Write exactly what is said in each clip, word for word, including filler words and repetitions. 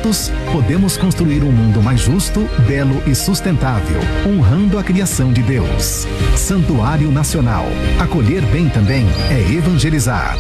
Juntos, podemos construir um mundo mais justo, belo e sustentável, honrando a criação de Deus. Santuário Nacional. Acolher bem também é evangelizar.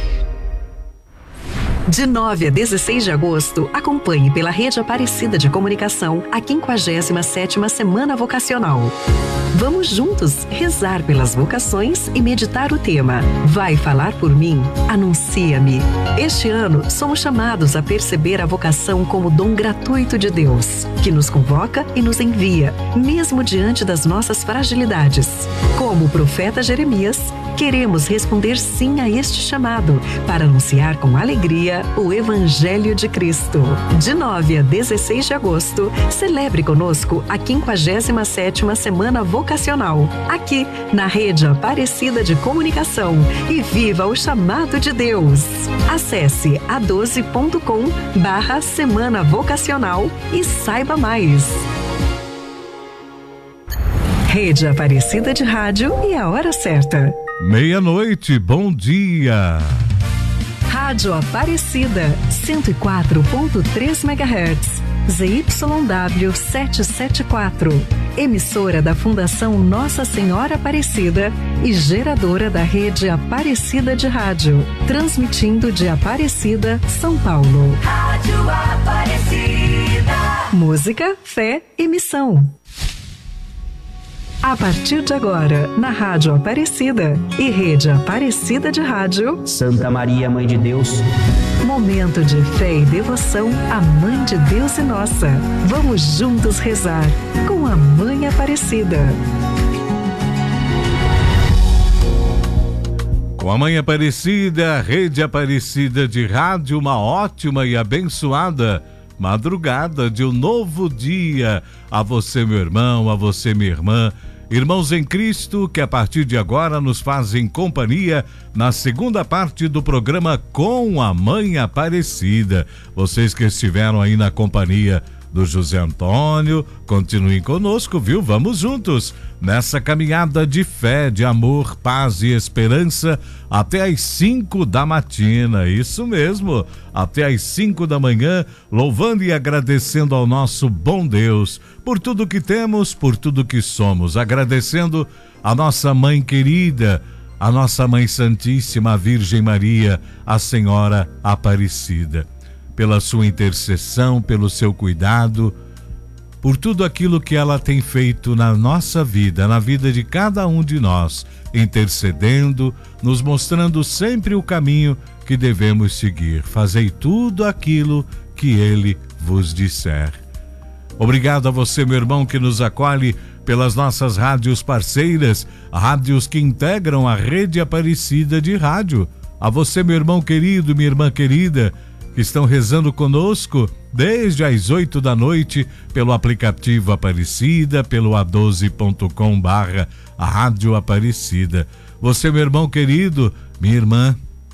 De nove a dezesseis de agosto, acompanhe pela Rede Aparecida de Comunicação a quinquagésima sétima Semana Vocacional. Vamos juntos rezar pelas vocações e meditar o tema Vai falar por mim? Anuncia-me. Este ano, somos chamados a perceber a vocação como dom gratuito de Deus, que nos convoca e nos envia, mesmo diante das nossas fragilidades. Como o profeta Jeremias, queremos responder sim a este chamado, para anunciar com alegria o Evangelho de Cristo. De nove a dezesseis de agosto, celebre conosco a quinquagésima sétima Semana Vocacional, aqui na Rede Aparecida de Comunicação, e viva o chamado de Deus. Acesse a doze ponto com barra Semana Vocacional e saiba mais. Rede Aparecida de Rádio e a hora certa. Meia-noite, bom dia. Rádio Aparecida, cento e quatro ponto três megahertz, Z Y W setecentos e setenta e quatro. Emissora da Fundação Nossa Senhora Aparecida e geradora da Rede Aparecida de Rádio. Transmitindo de Aparecida, São Paulo. Rádio Aparecida. Música, fé e missão. A partir de agora, na Rádio Aparecida e Rede Aparecida de Rádio, Santa Maria, Mãe de Deus. Momento de fé e devoção à Mãe de Deus e nossa. Vamos juntos rezar com a Mãe Aparecida. Com a Mãe Aparecida, a Rede Aparecida de Rádio, uma ótima e abençoada madrugada de um novo dia. A você, meu irmão, a você, minha irmã, irmãos em Cristo, que a partir de agora nos fazem companhia na segunda parte do programa Com a Mãe Aparecida. Vocês que estiveram aí na companhia do José Antônio, continuem conosco, viu? Vamos juntos nessa caminhada de fé, de amor, paz e esperança até às cinco da matina, isso mesmo, até às cinco da manhã, louvando e agradecendo ao nosso bom Deus por tudo que temos, por tudo que somos, agradecendo a nossa mãe querida, a nossa Mãe Santíssima, a Virgem Maria, a Senhora Aparecida, pela sua intercessão, pelo seu cuidado, por tudo aquilo que ela tem feito na nossa vida, na vida de cada um de nós, intercedendo, nos mostrando sempre o caminho que devemos seguir. Fazei tudo aquilo que Ele vos disser. Obrigado a você, meu irmão, que nos acolhe pelas nossas rádios parceiras, rádios que integram a Rede Aparecida de Rádio. A você, meu irmão querido, minha irmã querida, que estão rezando conosco desde as oito da noite pelo aplicativo Aparecida, pelo a doze ponto com barra a Rádio Aparecida. Você, meu irmão querido, minha irmã,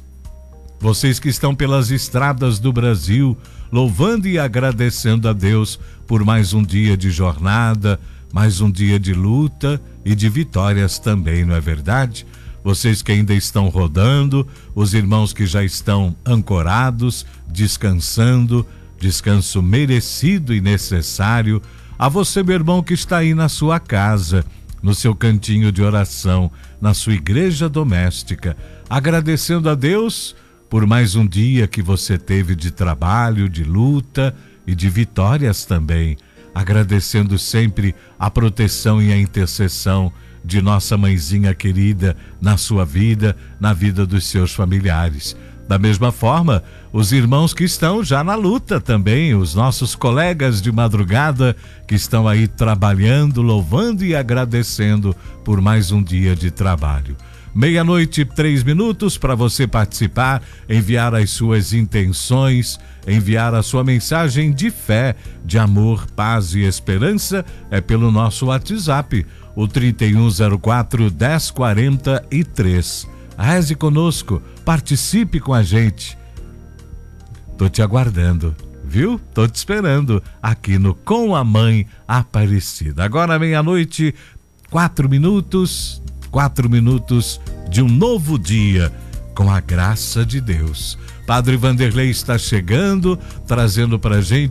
vocês que estão pelas estradas do Brasil, louvando e agradecendo a Deus por mais um dia de jornada, mais um dia de luta e de vitórias também, não é verdade? Vocês que ainda estão rodando, os irmãos que já estão ancorados, descansando, descanso merecido e necessário. A você, meu irmão, que está aí na sua casa, no seu cantinho de oração, na sua igreja doméstica, agradecendo a Deus por mais um dia que você teve de trabalho, de luta e de vitórias também. Agradecendo sempre a proteção e a intercessão de nossa mãezinha querida na sua vida, na vida dos seus familiares. Da mesma forma, os irmãos que estão já na luta também, os nossos colegas de madrugada que estão aí trabalhando, louvando e agradecendo por mais um dia de trabalho. Meia-noite, três minutos para você participar, enviar as suas intenções, enviar a sua mensagem de fé, de amor, paz e esperança, é pelo nosso WhatsApp, o trinta e um zero quatro, dez quarenta e três. Reze conosco, participe com a gente. Tô te aguardando, viu? Tô te esperando aqui no Com a Mãe Aparecida. Agora meia-noite, quatro minutos, quatro minutos de um novo dia, com a graça de Deus. Padre Vanderlei está chegando, trazendo pra gente